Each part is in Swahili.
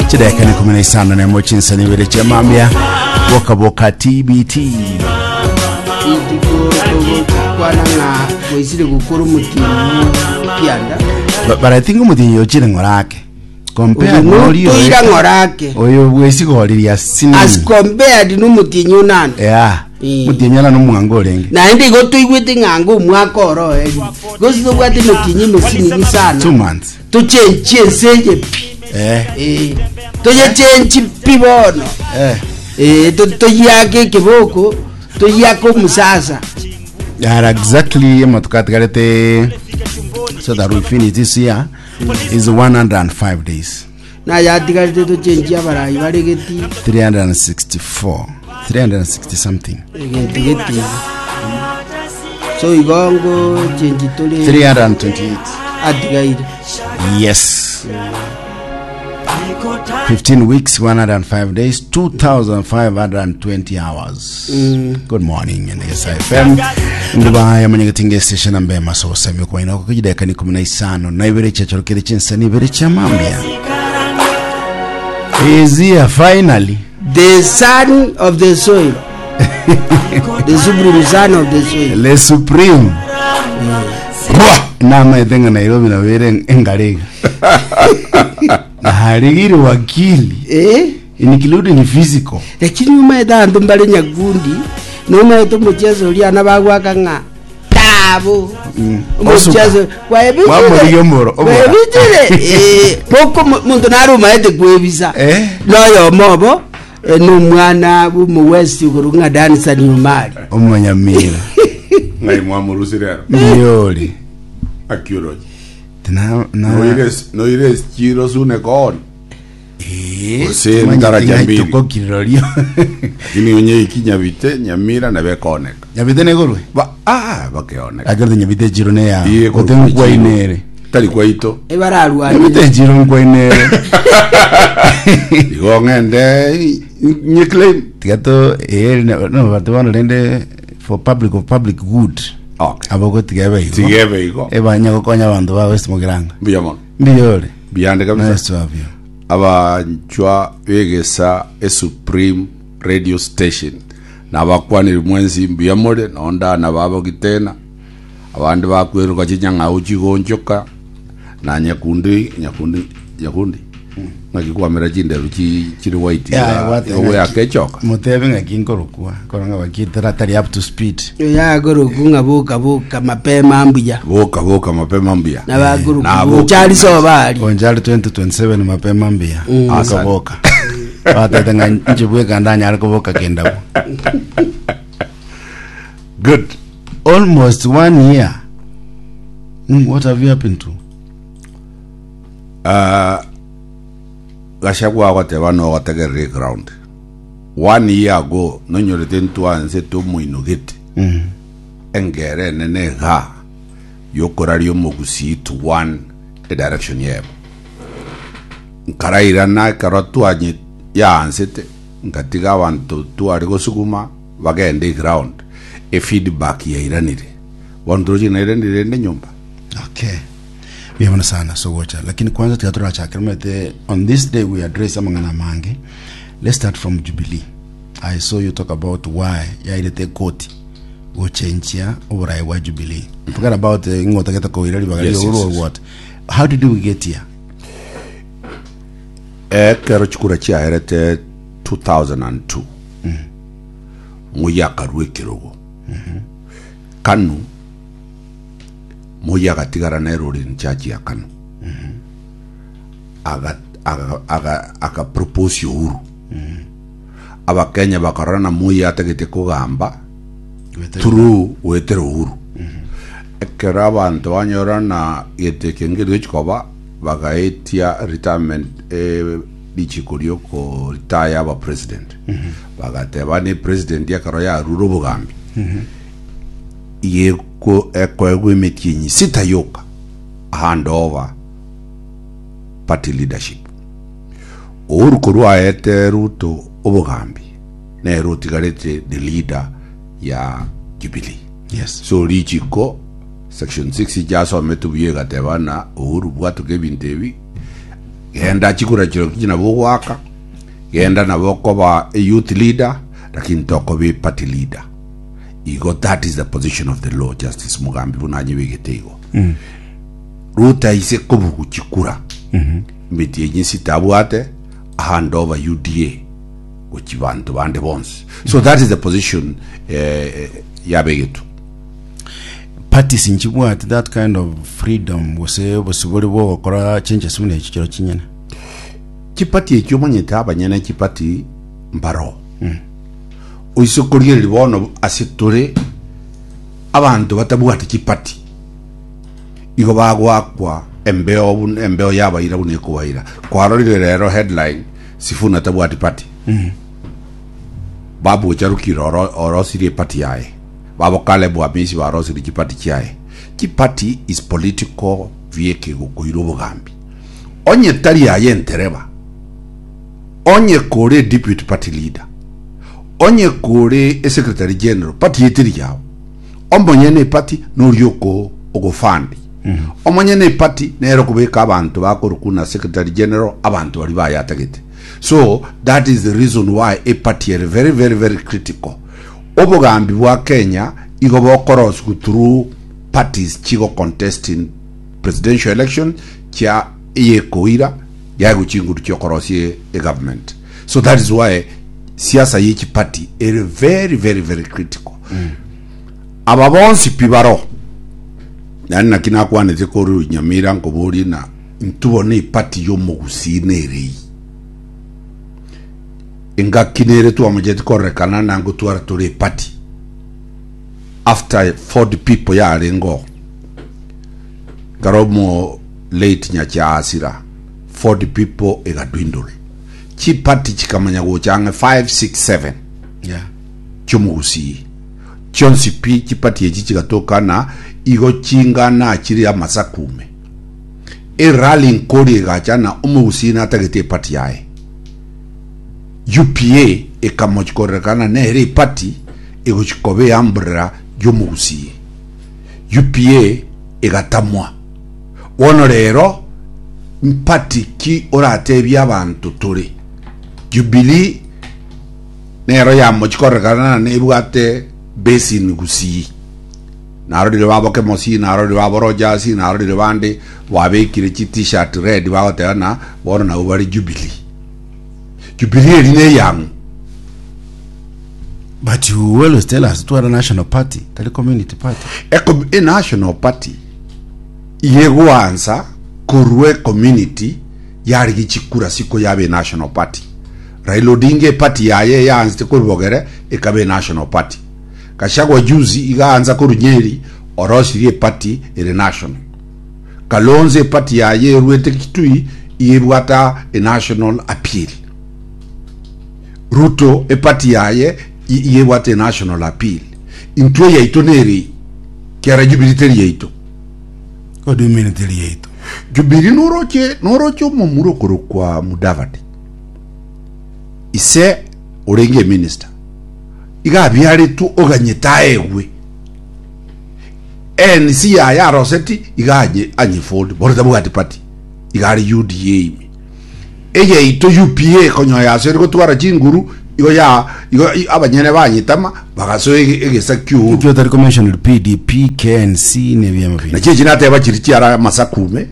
chideka ni 15 na mochinsa ni wele chamambia boka TBT but I think umutinyi yochire ngorake compare n'oliyo ngorake oyo bwesi goriria sini as compared n'umutinyi unana yeah mutinyana n'umwango orenge na ndi go tuigwite ngango umwaka oro gosi zo gwate mutinyi musini sana 2 months to change seje to change pibono to yake kiboko to yako musasa yeah exactly matukatgarete so that we finish this year is 105 days na ya tigarete to change abarayi baregeti 360 something so igongo change tole 328 adigaire yes 15 weeks 105 days 2520 hours good morning and SFM ngubaya manyegetinge station ambe masosa miko ina ko kujideka ni 15 na ibere chachoro kile chinsa ni ibere cha mambia is here finally the son of the soil the supreme son of the soil le supreme na maetenga Nairobi na were engarega na harigiri wakili inikiludi ni physical lakini umaeda ndo mbale nyagundi no maeto mchezo uli anabagwaka nga tabo mchezo kwa ebitire poko muntu naruma ete kwebisa loyo mobo no mwana mu west kurunga danisa ni umali omanyamira ngai mwamurusirero yoli accurate na no ires chiro sune kon se daraja mbili ko kirorio ini onye ikinyabite nyamira na bekoneka nyabite ne gorwe bakeoneka agerde nyabite chiro ne ya otengu kwa inere tali kwa ito ebararwa nyabite chiro kwa inere igongende nyikle tigato no batwana lende for public good okay aboko tigebe iko ebanya kokonya abantu ba West Mugiranga biyamon biyole biyande kabisa swabyo aba chwa wegesa Supreme radio station na bakwani mwenzi biyamode nonda na babo kitena abandi bakweruka chinyanga uchigonjoka na nyakundi nakikwamira chindero chiri white owe akechoka mutebe ngakinkorokwa koranga bakitara tari up to speed ya gorokunga boka mapema ambuya boka mapema mbia na baguru chali so bali onjali 2027 mapema mbia boka watatanga njibwe kandanya ariko boka kenda good almost 1 year what have you happened to gashagwa kwatebano wategere ground 1 year ago nonyorete ntwanze to muinogete engere nene ga yokorario mogusi to one direction yebo nkaraira na karatu anyi ya ansete ngatiga wanto tu ari gosukuma bagende ground e feedback ya iranire wandroji na iranire ne nyumba okay biyamana sana so wacha lakini kwanza tukatora cha kirmete on this day we address amangana mange. Let's start from Jubilee. I saw you talk about why ya ilete koti o change ya orai wa Jubilee. Forget about ngota geta ko irali bagali or what. How did we get here? Kero chukura chia erete 2002 Muyaka rwekirogo Kanu Muyaka tigara na erori nchachi ya Kanu Aga propose uhuru Aba Kenya bakarana Muyaka gete kugamba Through wetere uhuru Kero abantu wanyorana yete kengiri chikoba bagaetia retirement dichikurio ko retire aba president bagateba ni president ya karoya ruro bugambi yeko ekwe mekinyi sitayoka hand over party leadership urukuru aete ruto obugambi na ruti garete the leader ya Jubilee. Yes, so lichiko section 6 jaso metubiye gatebana uhuru bwatu kebintebi genda chikura chiro kijina bugwaka genda na boko ba youth leader lakini toko be party leader igo. That is the position of the law. Justice Mugambi bunanye begetego Ruta ise kubugu chikura mbiti ejinsi tabuate hand over UDA uchibantu bande bonse. So that is the position ya begetu parties in Chibwat. That kind of freedom was wo kora changes mune chichiro chinyana chipati ekyo monyeta abanyana chipati mbaro uisokorire libono asitore abantu batabwata chipati igo bagwakwa embeo yaba ira bune kubaira kwarorire rero headline Sifuna tabwati party babu charukiro orosiri party yae babo kale bwabisi barosiri chipati yae. Chipati is political vehicle goiro bugambi onye tari yaye ntereba onye kore deputy party leader onye kore secretary general party yetiri yao ombonyene party norioko ogofandi omonyene party nero kubeka abantu bakorukuna secretary general abantu bali bayatagete. So that is the reason why a party are very very very critical. Obogambi bwa Kenya igo bokoros through parties chigo contesting presidential election cha iye koira ya guchinguru chokorosie a government. So that is why siasa yichi party are very very very critical. Ababonsi pibaro nani nakina kwane zekoru nyamira nkobori na ntubone party yo mugusinere inga kinere tu amujeti korekana nangu tuara tore party after 40 people ya arengo garomo late nyacha asira 40 people ega dwindle chi party chikamanya gochanga 5 6 7 yeah chumugusi chonsi pi chi party eji chigatoka na igo chinga na chiri ya masakume rally nkori gachana umugusi na tagete party yae UPA ekamochikorekana nere party ego chikobe ambra yomugusi UPA egatamwa wono rero party ki orate byabantu turi Jubilee nero ya mochikorekana nebwate basin gusi naro de babo ke mosi naro de babo rojasi naro de bande wabekire chi t-shirt red bagotana wono na ubari Jubilee Jubilee young. But you will always tell us to a national party, the community party. A national party. Yego answer kurwe community yari chikura siko yabe national party. Raila Odinga party yaye ya anze kurubogere ekabe national party. Kashagwa juzi iga anza kurunyeri orosiri party ere national. Kalonze party yaye ruete kitui yebwata a national appeal. Ruto e party yaye iye wate national appeal intwe ya itoneri kiara Jubilee teri yaito. What do you mean teri yaito? Jubilee noroche momuro kwa Mudavadi ise orenge minister iga biari tu oganyeta ewe si ya roseti iga anye fold borda bugati party iga ari UDA eye ito UPA konyo ya seri gutwara chinguru igo abanyene banyitama bagaso egesakyu you that commission PDP KNC nebyamafi na cheji nate bachirichi ara masakume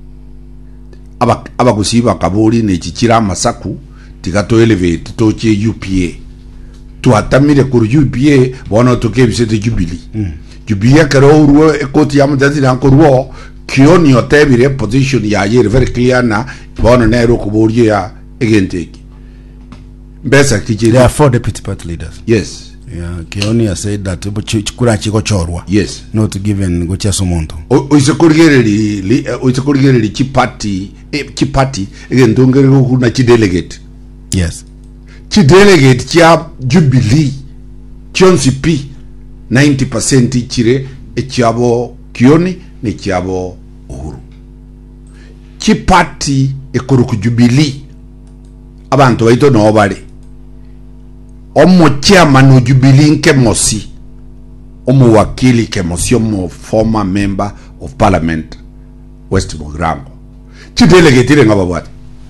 abagusiba kaburi ne chichira masaku tigato elevate toche UPA tuatamire kuru UPA bono tokebisete Jubilee Jubilee karo uruo ekoti yamudati nankoruo kioni otebire position ya yere very clear na bono nero kuburi ya egenteki besa kichiri. There are 4 deputy party leaders. Yes. Yeah, Kioni has said that chikura chiko chorwa. Yes. Not given gocha somonto. Oisekorgereri chipati egendongere kuna chidelegate. Yes. Chidelegate chia Jubilee chonsi pi 90% chire echiabo Kioni ne chiabo Uhuru. Chipati ekoruku Jubilee abantu baito no bale omo chairman o Jubilee nke mosi omo wakili ke mosi omo former member of parliament West Mogrango chidelegate ngaba bwati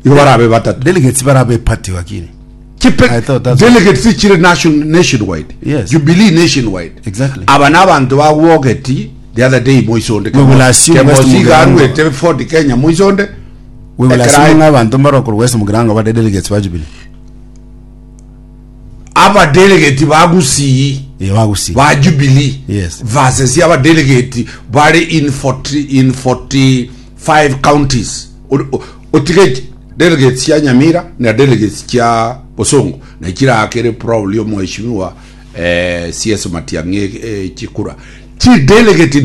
Iwarabe batatu. Delegates barabe party wakini. I thought that's delegates ichire nationwide. Yes. Jubilee nationwide. Exactly. Abana abantu wogeti the other day Moisonde. We will assume West Ford Kenya Moisonde. We will assume abantu barokor West Mugirango ba delegates ba Jubilee. Aba delegate bagusi. Wagusi. Ba Jubilee. Yes. Versus aba delegate bari in 45 counties. Otige delegates ya Nyamira na delegates ya Bosongo na kila akere probably mheshimiwa CS Matiang'i Chikura. Chi delegate in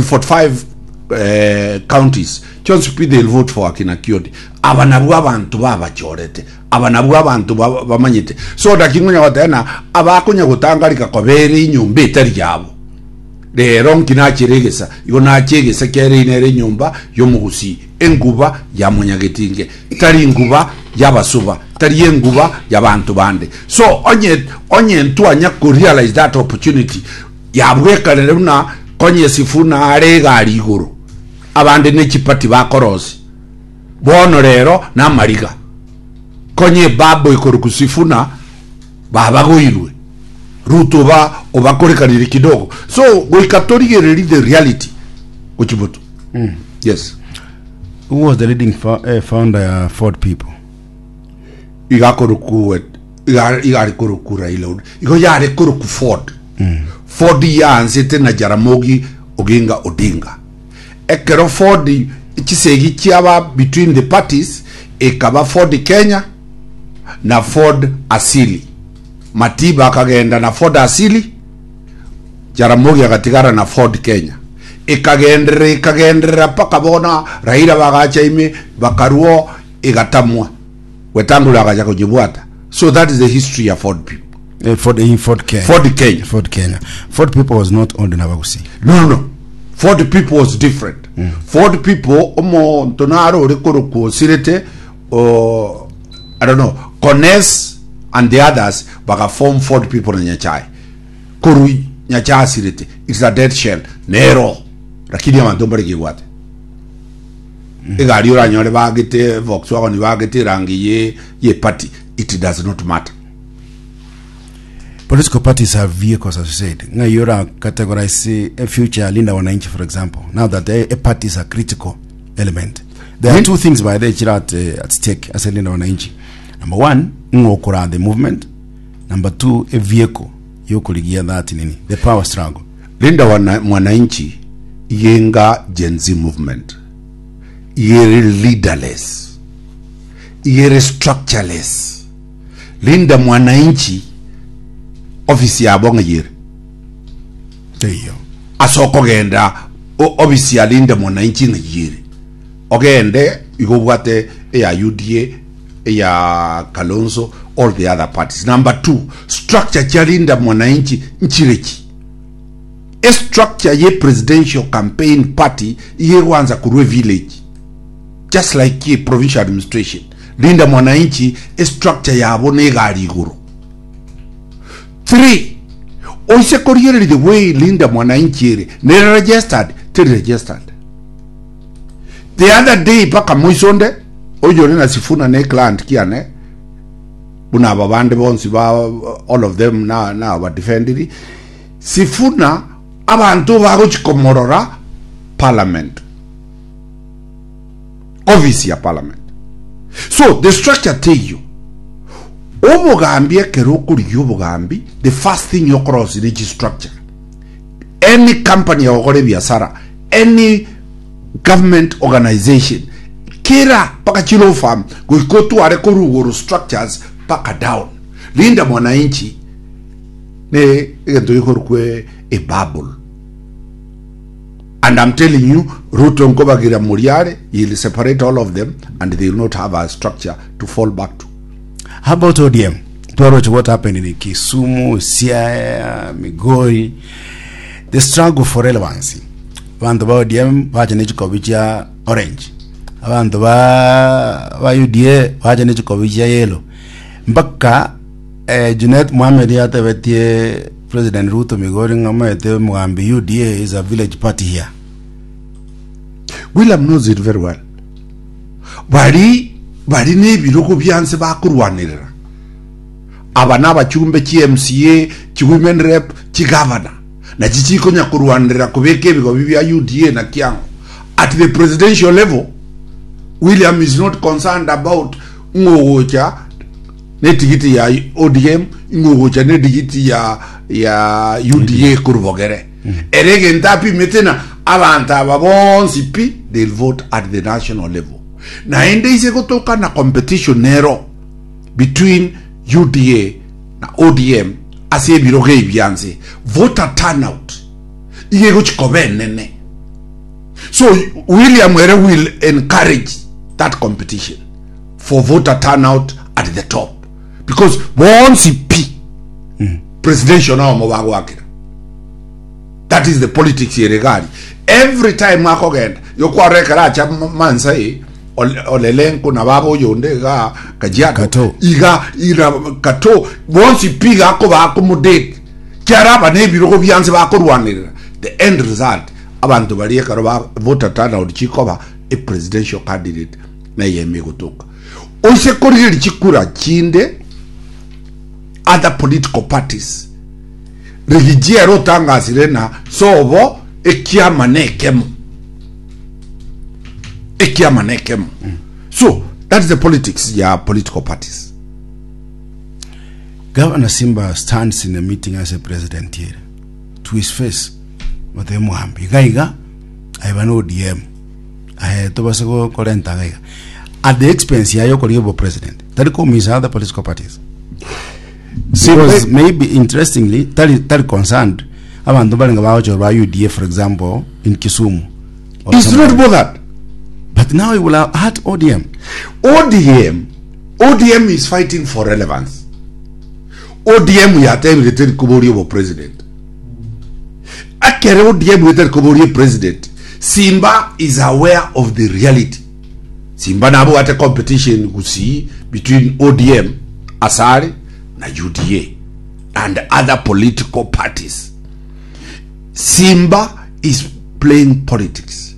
45 counties. John Speed they'll vote for akina Kiodi. Abanabu abantu babachorete. Abanabu abantu bamanyite. So dakingonya watena abakunya gutangalika kobere inyumba etari yabo. Rero nkinakiregesa yo nakegesa kere inere nyumba yo mugusi enguba ya munyagetinge tari nguba yabasuba tari enguba yabantu bande. So onye ntwanya ku realize that opportunity yabwekalere na konye Sifuna arega liguru abande n'ekipati bakorosi bono rero na mariga konye babo ikoro kusifuna babagoirwe Ruto ba obakorekanire kidogo. So goikatorigereri the reality kuchibuto. Yes. Who was the leading founder Ford people? Igakorukuwet igari korukura ilo igo yare koruku Ford. Ford yanzete na Jaramogi Oginga Odinga. Ekero Ford ikisegi kiaba between the parties ekaba Ford Kenya na Ford asili. Matiba akagenda na Ford asili, Jaramogi akatigara na Ford Kenya. Ikagendera paka bona Raila bagachaime bakaruo igatamwa. Wetangula akaja kujibuata. So that is the history of Ford people. Ford Kenya. Ford Kenya. Ford people was not owned in Abagusi. No. Ford people was different. Ford people omo tonaro rekoro sirete I don't know, Kones and the others baka form Ford people in Nyachai. Kurui Nyachai sirete. It's a dead shell. Nero. Rakini ya mandombari kiwate. Ega liura nyore bagete Volkswagen bagete rangi ye party. It does not matter. Political parties have vehicles, as you said. Now you categorize a future Linda Wananchi, for example. Now that a party is a critical element. There are two things by the at stake as a Linda Wananchi. Number one, the movement. Number two, a vehicle. You could get that in the power struggle. Linda Wananchi yenga Gen Z movement. Yere leaderless. Yere structureless. Linda Wananchi ofisi ya bonga yere. Teyo. Asoko genda ofisi ya Linda Wananchi na yere. Ogende igobwate ya UDA ya Kalonzo, all the other parties. Number two, structure cha Linda Mwananchi nchireki. A structure ye presidential campaign party ye wanza kurwe village. Just like ye provincial administration. Linda Mwananchi a structure ya abone gari guru. Three, oise koriere the way Linda Mwananchi ne registered, registered. The other day paka Moisonde Ojone na Sifuna ne client kiane buna babande bonsi ba all of them na wa defended Sifuna abantu bago chikomorora parliament office ya parliament. So the structure tell you obogambi kerokuri yobogambi the first thing you cross in each structure. Any company ogore biasara, any government organization kira paka chilo farm kuikotu arekoru structures paka down. Linda Mwananchi ne ento yikorukwe a bubble. And I'm telling you, Ruto Nkobagira Muriare, he'll separate all of them and they will not have a structure to fall back to. How about ODM? What happened in Kisumu, Siaya, Migori? The struggle for relevancy. Abantu ba ODM baje n'ekikobicha orange. Abantu ba UDA baje n'ekikobicha yellow. Mpaka Junet Mohamed yatebetie President Ruto Migori ngamete Mugambi UDA is a village party here. William knows it very well. Bari bari n'ebirogo byanse bakurwanirira aba n'abachumbe MCA ki women rep ki governor na chichiko nyakurwanirira kubeka ebigo bibya UDA na Kyango. At the presidential level, William is not concerned about ngogocha netigiti ya ODM, ngogocha netigiti ya UDA kurubogere. Erege ntapi metena abantu ababonsi pi, they'll vote at the national level. Na ende ise kutoka na competition nero between UDA na ODM ase biroge ibyanze. Voter turnout ige kuchikobe nene. So William Were will encourage that competition for voter turnout at the top, because once he presidential now mobagwakira. That is the politics here regard. Every time akogenda yokwa rekara cha mansai olelenko na babo yonde ga kajiato iga ira kato once he piga akoba accommodate kyaraba ne biro byanze bakorwanira. The end result abantu bariye karoba voter turnout chikoba a presidential candidate na yeme gutuka ose koriri chikura chinde other political parties regiero tanga sirena sobo ekiama nekemo so that's the politics ya political parties. Governor Simba stands in a meeting as a president here to his face. Muhambi gaiga I no ODM I tobasego korenta gaiga at the expense ya yokoribo president that comes other political parties. Because maybe interestingly that concerned abantu balinga bawo ba UDA for example in Kisumu. It's not bothered, but now it will hurt ODM. ODM is fighting for relevance. ODM we are telling the Kuboribo president. Akere ODM with the president. Simba is aware of the reality. Simba nabo at a competition you see between ODM, Asari, na UDA, and other political parties. Simba is playing politics.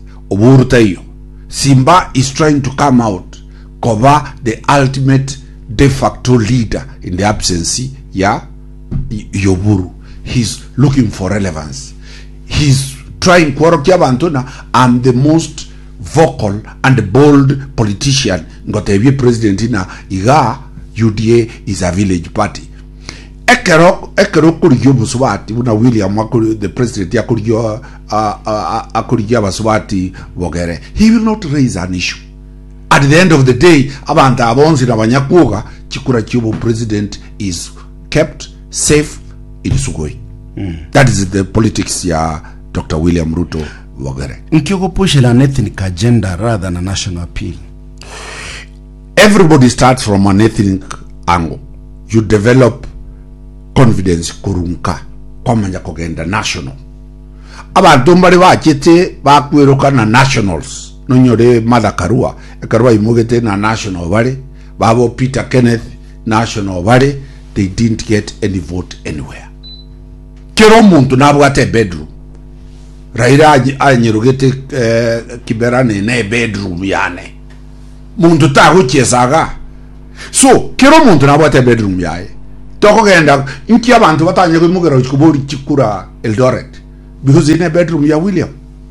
Simba is trying to come out, cover the ultimate de facto leader in the absence, Yoburu. He's looking for relevance. He's trying I'm the most vocal and bold politician. Ngotebi president ina iga UDA is a village party. Ekero kuriyo buswati una William the president ya kuriyo baswati wogere. He will not raise an issue. At the end of the day, abanta abonzi na banyakuga chikura chibu president is kept safe in Sugoi. That is the politics ya Dr. William Ruto wogere. Nkyogo push an ethnic agenda rather than a national appeal. Everybody starts from an ethnic angle. You develop confidence kurunka kwamanya kogenda national. Abantu mbali bachete bakweruka na nationals. Nonyore Madakarua Karua imugete na national bale babo Peter Kenneth national bale. They didn't get any vote anywhere. Kero muntu nabwate bedroom. Raira anyirugete kiberane ne bedroom yane. Muntu tahuchesaga. So kero muntu nabwate bedroom yae. Toko genda inki abantu batanye kumugera chikubori chikura Eldoret because in a bedroom ya William.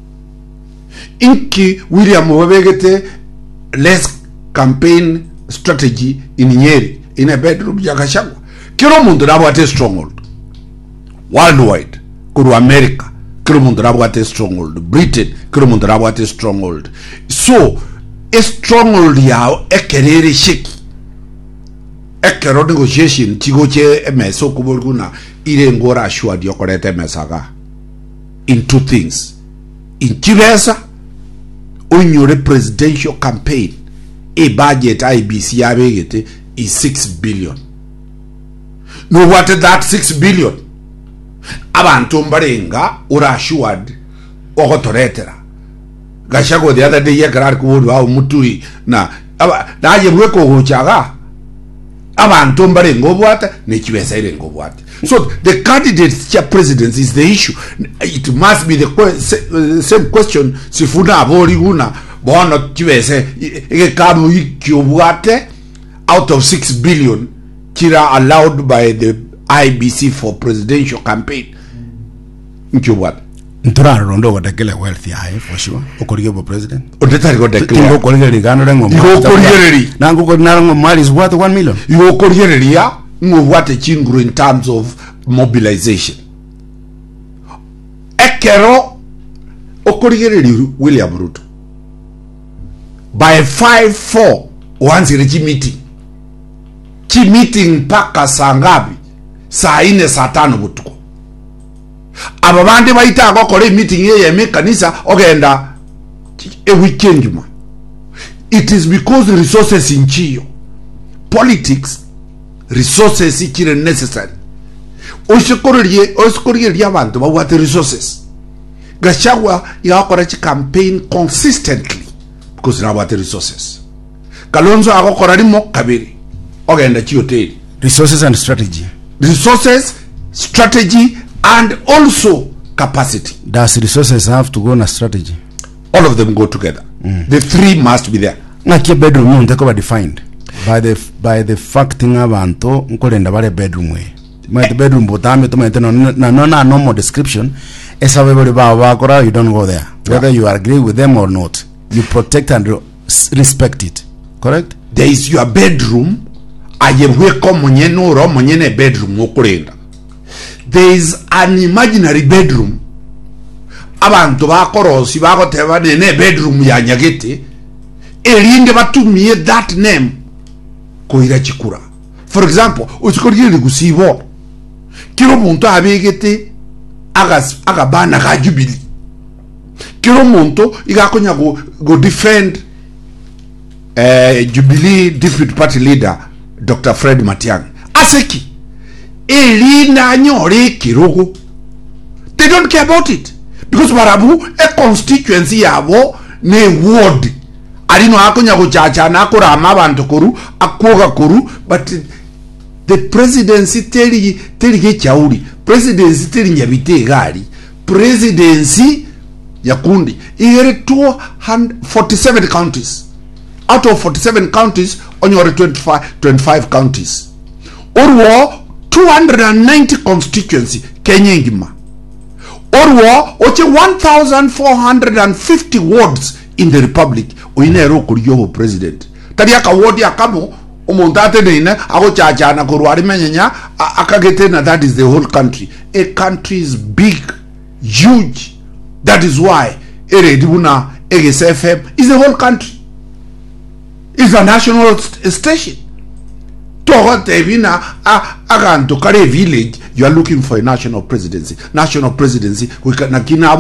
Inki William wabegete less campaign strategy in Nyeri in a bedroom ya Gachagua. Kero muntu nabwate stronghold. Worldwide, kuru America, kero muntu nabwate stronghold. Britain, kero muntu nabwate stronghold. So a stronghold yao ekerere shiki. Ekero negotiation chigoche emeso kuburguna ile ngora assured yokorete mesaga in two things. In Chivesa, unyore presidential campaign a budget IBC yabegete is 6 billion. No, what is that 6 billion? Abantu mbarenga ura assured ogotoretera. Gachagua the other day yakarar kubudu au mutui na aje mweko gochaga. Abantu mbarenga obwata ne Chivesa irenga obwata. So the candidate's presidents is the issue. It must be the same question. Sifuna abori una bono kibese igekamu ikyobwate out of 6 billion kira allowed by the IBC for presidential campaign ikyobwate nturaro rondo godekele wealth yae for sure okorige bo president odetari godekele okorige ligano rengo okorige nango ko narango mali is worth 1 million okorige ya ngobwate chinguru in terms of mobilization ekero okorige William Ruto by 5-4 wanzire chi meeting mpaka saa ngapi saa 4 saa 5 butuko aba bandi baita akokore meeting ye mekanisa ogenda a weekend juma. It is because the resources in Chiyo politics resources ikire necessary oshikoriye abantu bawate resources Gachagua yakora chi campaign consistently because na bawate resources Kalonzo akokora limo kabiri ogenda chi hotel resources and strategy and also capacity. Does resources have to go on a strategy? All of them go together. The three must be there. Like bedroom they cover defined by the fact abantu nkolenda bale bedroom we. My bedroom botame to maintain na normal description esa we bakora you don't go there. Whether you agree with them or not. You protect and respect it. Correct? There is your bedroom ayebwe ko munyeno ro munyene bedroom okulenda. There is an imaginary bedroom abantu bakorosi bakoteba ne bedroom ya nyagete erinde batumie that name koira chikura. For example uchikorire gusibo kiro muntu abegete agabana ga Jubilee kiro muntu igakonya go defend Jubilee deputy party leader Dr. Fred Matiang'i aseki elina nyore kirogo. They don't care about it because barabu a constituency yabo ne ward alino akonya kuchacha na akora amabantu kuru akwoga kuru. But the presidency teli chauri presidency teli nyabite gari presidency yakundi igere 247 counties out of 47 counties only 25 counties or 290 constituency Kenya ngima or oche 1450 wards in the republic oinero kuriyo president tari aka ward yakamo omontate neina ago chacha na kurwari menyenya akagete na. That is the whole country. A country is big, huge. That is why eredibuna EGSFM is the whole country. It's a national station. Aganto kare village, you are looking for a national presidency. National presidency, we can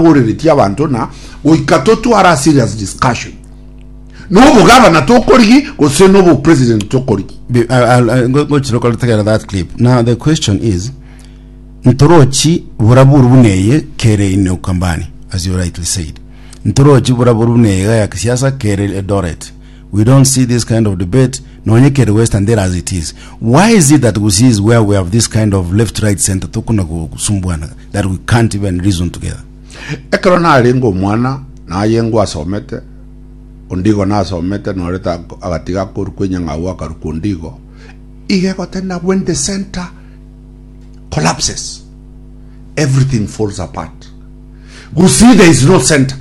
a serious discussion. No governor tokori or say no president tokori. I'll go to look at that clip. Now the question is Ntorochi buraburu buneye kere in Ukambani, as you rightly said. Ntorochi buraburu buneye ya kisiasa kere Eldoret. We don't see this kind of debate no kere west and there as it is. Why is it that we see is where we have this kind of left right center tokuna kusumbuana that we can't even reason together? Ekrona alengo mwana na yengo asomete ondigo na asomete no reta agatiga kuru kwenya ngawa karukundigo igeko tena. When the center collapses everything falls apart. Gusi there is no center.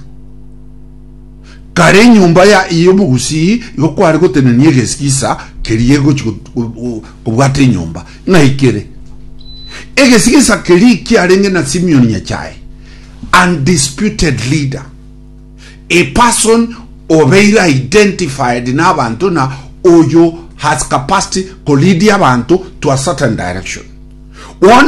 Kare nyumba ya iyobu gusi yoko ariko tenenye gesikisa keriego kubwate nyumba na ikere egesikisa keri ki arenge na Simeon Nyachae, undisputed leader, a person obeira identified na abantu na oyo has capacity to lead abantu to a certain direction. One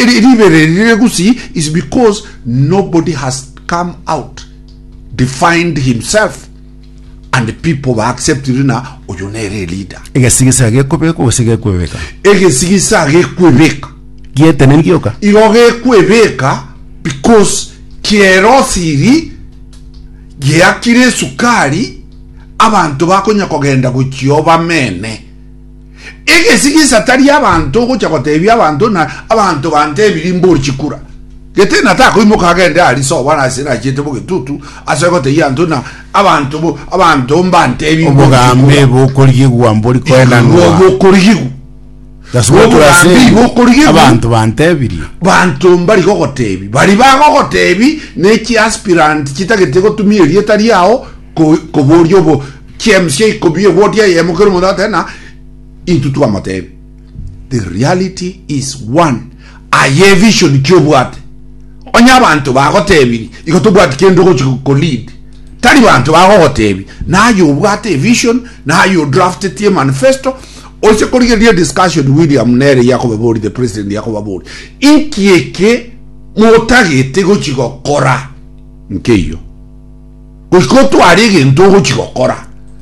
is because nobody has come out, defined himself, and the people were accepted na oyonere leader. Egesigisa gekopeka osige kwebeka. Egesigisa gekwebeka. Giete nengioka. Igoge kwebeka because kierosiri giakire sukari abantu bakonya kogenda gukyoba mene. Egesigisa tari abantu gocha kotebya abantu na abantu bante birimbo chikura. gete nata kuimuka agende ali so bana sina chete buge tutu asekote yantuna abantu mbante obugambe bukoligwa mboli kwenda bukoligwa that's what we are saying abantu bantebiri bantu mbali kokotebi bali bakokotebi neki aspirant kitagete ko tumiri etari yao ko boryo bo KMC ko biye wodia yemukero mondatena into tu amatebi. The reality is one aye vision kyobwate onya abantu bakotebi ikotubwate kendo ko lead tari bantu bakotebi na yo bwate vision na yo drafted the manifesto. Also, real discussion William Nere Yakoba Bori, the president Yakoba Bori. Inkieke motagete go chigo kora. Nkeyo. Go to arige ndogo chigo kora.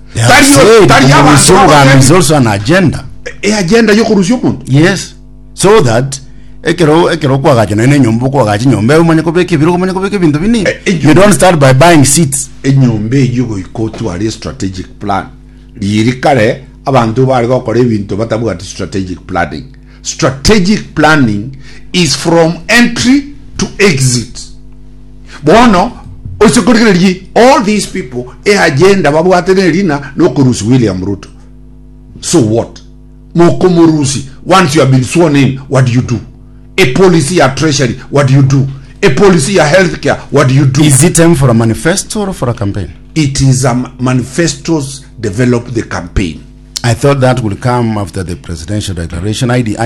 That is also an agenda. Agenda yo corruption. Yes. So that ekero kwa gacho nene nyombo kwa gacho nyombe umanye kobeke biro umanye kobeke bintu bini. You don't start by buying seats. Enyombe yugo iko to a strategic plan. Lirikare abantu bali gukora ibintu batavuga ati strategic planning is from entry to exit. Bono osekurikirije all these people agenda babwatenelina no kurusi William Ruto. So what? Mokomurusi, once you have been sworn in, what do you do? A policy at treasury, what do you do? A policy at healthcare, what do you do? Is it time for a manifesto or for a campaign? It is a manifestos develop the campaign. I thought that would come after the presidential declaration.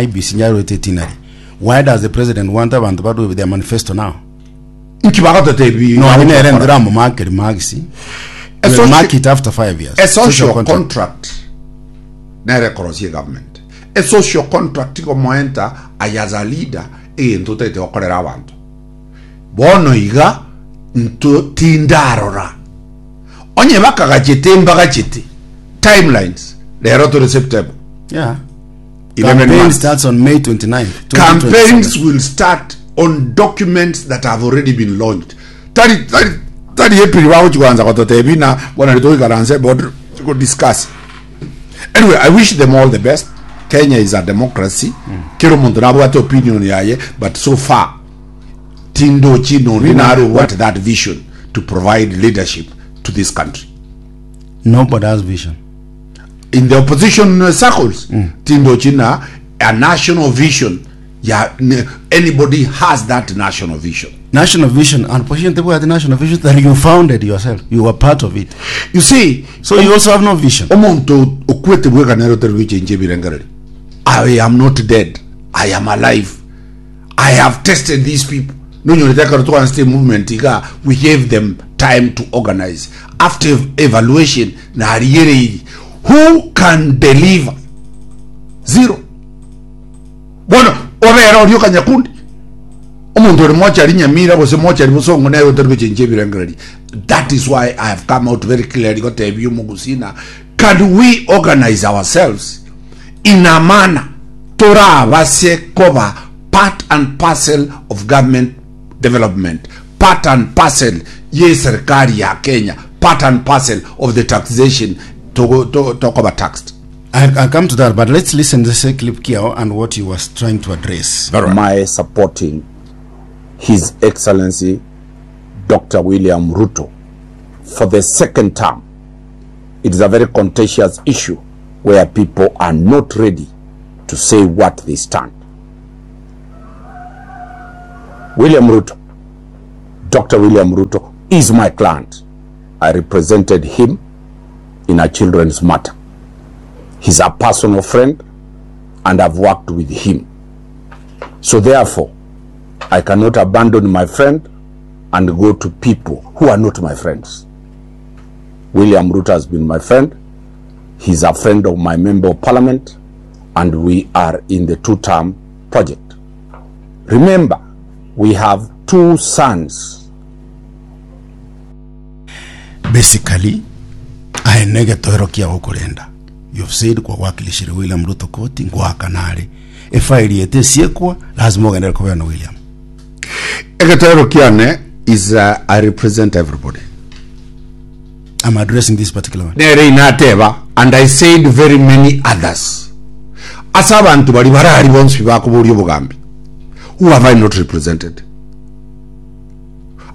Why does the president want to do with their manifesto now? No, I didn't mark it after 5 years. A social contract. Government. A social contract as a leader into the okorera bono iga into tindarora. Onye bakagachete mbagachete. Timelines. They are not acceptable. Yeah. Campaign starts on May 29th. Campaigns will start on documents that have already been launched. Anyway, I wish them all the best. Kenya is a democracy. Kero Montanabo at opinion yaye, but so far, Tindo Chino Ninaru want that vision to provide leadership to this country. Nobody has vision. In the opposition circles, Tindo China, a national vision. Yeah, anybody has that national vision. National vision, and the national vision that you founded yourself. You were part of it. You see, so you also have no vision. I am not dead. I am alive. I have tested these people. Movement. We gave them time to organize. After evaluation, who can deliver? Zero. That is why I have come out very clearly. Can we organize ourselves in a manner to cover part and parcel of government development, part and parcel serikali ya Kenya, part and parcel of the taxation to cover taxed? I'll come to that, but let's listen to this clip here and what he was trying to address. My supporting His Excellency Dr. William Ruto for the second term. It is a very contentious issue where people are not ready to say what they stand. William Ruto, Dr. William Ruto is my client. I represented him in a children's matter. He's a personal friend and I've worked with him. So therefore, I cannot abandon my friend and go to people who are not my friends. William Ruto has been my friend. He's a friend of my member of parliament and we are in the two-term project. Remember, we have two sons. Basically, I nege toerokia okurenda. You've said kwa wakilishiri William Ruto koti ngwa kanare. Efaili yete siekwa lazima ugendele kwa na William. Ekatoerokia is I represent everybody. I'm addressing this particular one. Nere inateba, and I said very many others. Asabantu bali barari bonsi bakuburi obugambi. Who have I not represented?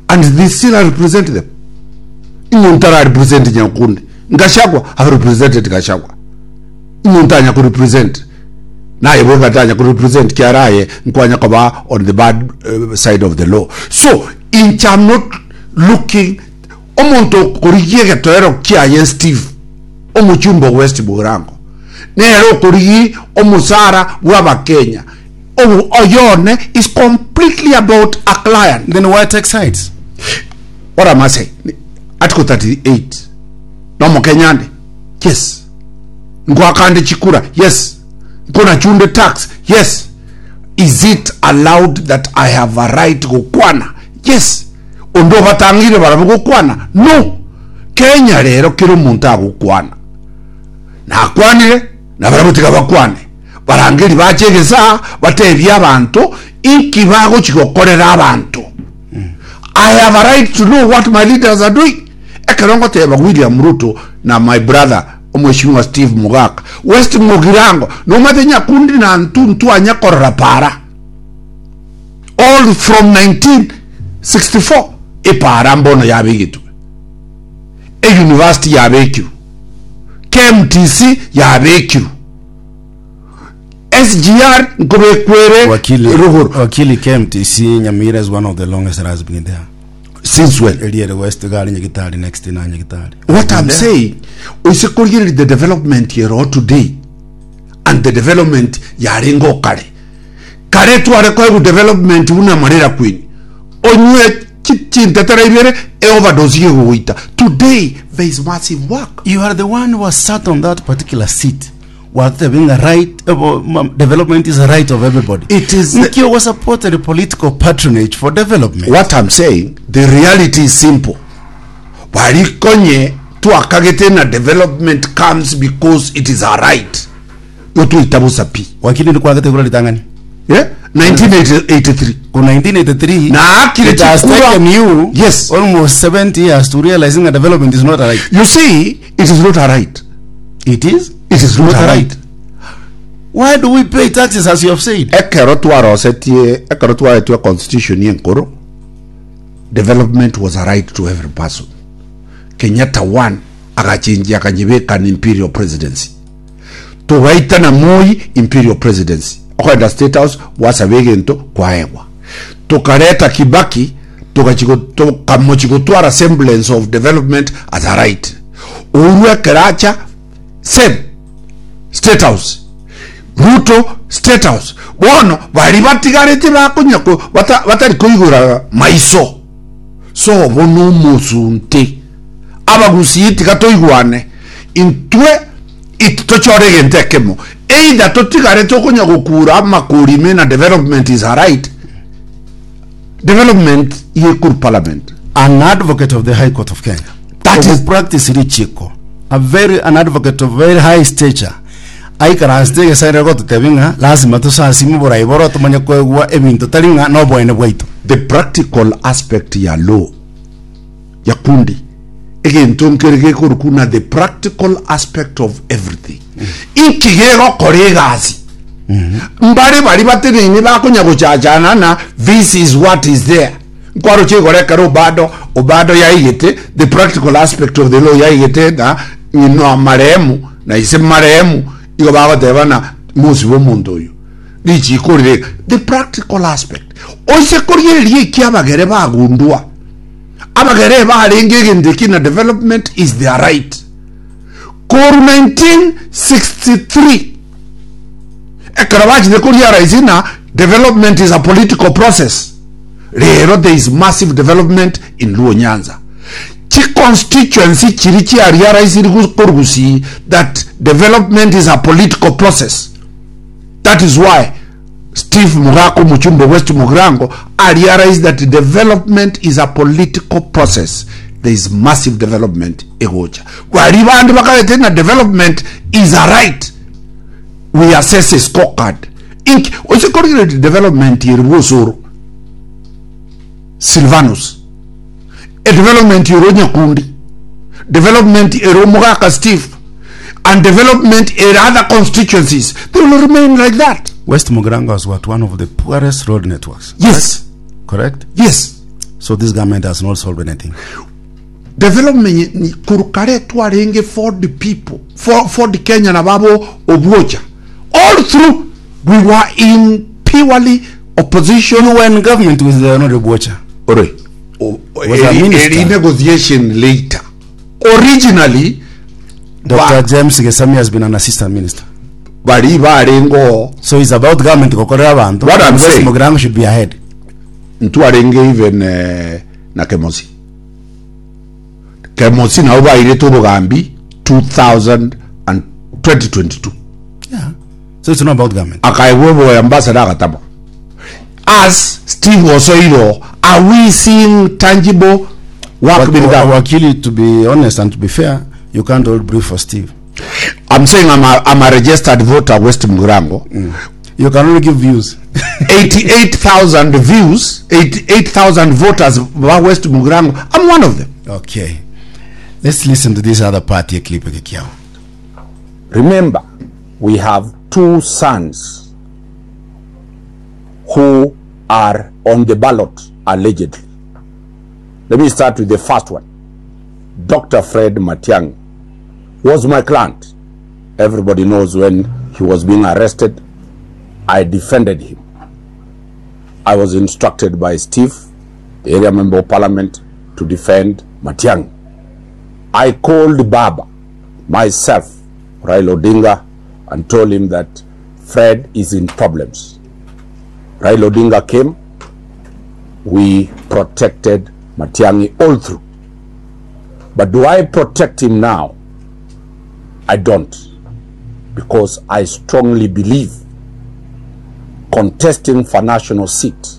and they still represent them. Imuntara represent Nyakundi. Gachagua have represented Gachagua. Imuntanya could represent. Na yeboga tanya could represent Kiaraye Nkwanya Koba on the bad side of the law. So in term not looking omonto kuriye toero kia Steve omuchumbo West Mugirango. Nero kuriyi omusara waba Kenya. Oyone is completely about a client. Then why take sides? What am I saying? Article 38. Nomo Kenyande. Yes. Ngwakande Chikura. Yes. Nkona chunde tax. Yes. Is it allowed that I have a right to kukwana? Yes. Ondo batangire barabu kukwana? No. Kenya rero kiro munta kukwana. Na akwanire na barabu tika bakwane. Barangiri bachegesa batebya abantu inkibago chikokorera abantu. I have a right to know what my leaders are doing. Ekarongo teba William Ruto na my brother Omweshimiwa Steve Mugaka West Mugirango no mate Nyakundi na ntu anyakorera para all from 1964 ipara mbono yabigitu university yabekiru KMTC yabekiru SGR nkubekwere wakili KMTC Nyamira is one of the longest that has been there since when the West Gali Nyagitari next in Nyagitari. What I'm saying is the development here or today and the development yaringo kare tu arekwa development una marera queen onye chintatara ibere e overdose huita. Today there is massive work. You are the one who has sat on that particular seat. What being a right development is a right of everybody. It is. Nkio was supported a political patronage for development. What I'm saying, the reality is simple. Walikonye tu akagete na development comes because it is a right. Yotu itabusa pi. Wakili ni kwa agete kula litangani? Yeah? 1983. Kwa 1983. Na akile it has taken you yes almost 70 years to realizing that development is not a right. You see, it is not a right. It is? It is not a right. Why do we pay taxes as you have said? Constitution yenkoro. Development was a right to every person. Kenyatta won agachinji akanyibeka an imperial presidency. Tuwaita na Moi imperial presidency. Okwenda State House wasabegento kwaewa. Tukareta Kibaki tukamochigotwara semblance of development as a right. Uhuru Keracha same State House. Ruto State House. Bono bari batigarete bakunyako batari kuyigura maiso. So bono musunte abagusiyiti katoyigwane intwe itochorege ntekemo either totigarete okunyagukura amakuri mena development is a right. Development yekur parliament. An advocate of the High Court of Kenya. That is practice Richiko. An advocate of very high stature. I can ask the side to Tevinga, Lazima to Sasimu, Boriboro, to Manako, Evin to Taringa, no boy in a way. The practical aspect ya law, Yakundi. Again, Tonkerege Kurkuna, the practical aspect of everything. Ikigero Koregazi. Mbari Baribate Nibakunya Jana, this is what is there. Kwaroche Gorekaro Obado Yaigete, the practical aspect of the law Yaigete, you know, Maremu, na ise Maremu. The practical aspect. Development is their right. Kor 1963. Development is a political process. There is massive development in Luo Nyanza. Constituency chirichi ariaraisi kurgusi that development is a political process. That is why Steve Mugako Muchumbo West Mugirango ariaraisi that development is a political process. There is massive development egocha. Wariba and bakale development is a right. We assess a scorecard. Inc also correct development here Silvanus. A development Ironya Kundi, development Iromugaka Steve, and development in other constituencies. They will remain like that. West Mugirango was one of the poorest road networks. Yes. Correct? Yes. So this government has not solved anything. Development ni kurukare twarenge for the people, for the Kenya na babo Obuocha. All through we were in purely opposition. You were in government with the Honorable Obuocha. Was a minister. A negotiation later. Originally, Dr. James Gesami has been an assistant minister. So it's about government. What I'm saying, Mugirango should be ahead. Ntuarenge even na Kemosi. Kemosi na uba ile to Bugambi 2022. Yeah. So it's not about government. Akaiwebo ambassador Katabo. As Steve Osoiro, are we seeing tangible work being done? Wakili, to be honest and to be fair, you can't hold brief for Steve. I'm saying I'm a registered voter, West Mugirango. You can only give views. 88,000 views, 88,000 voters of West Mugirango. I'm one of them. Okay. Let's listen to this other party clip. Remember, we have two sons who are on the ballot, allegedly. Let me start with the first one. Dr. Fred Matiang'i was my client. Everybody knows when he was being arrested, I defended him. I was instructed by Steve, the area member of parliament, to defend Matiang'i. I called Baba, myself, Raila Odinga, and told him that Fred is in problems. Raila Odinga came, we protected Matiang'i all through. But do I protect him now? I don't, because I strongly believe contesting for national seat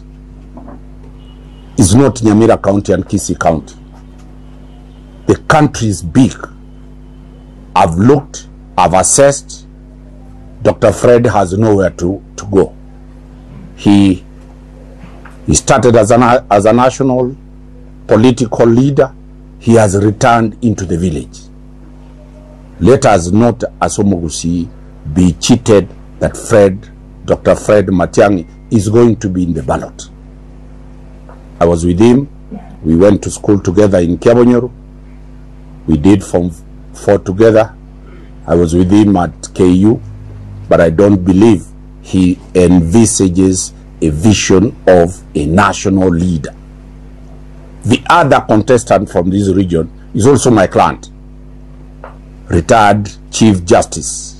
is not Nyamira County and Kisii County. The country is big. I've looked, I've assessed. Dr. Fred has nowhere to go. He started as a national political leader. He has returned into the village. Let us not, as Omogusi, be cheated that Dr. Fred Matiang'i is going to be in the ballot. I was with him. We went to school together in Kiabonyoru. We did Form 4 together. I was with him at KU, but I don't believe he envisages a vision of a national leader. The other contestant from this region is also my client, retired Chief Justice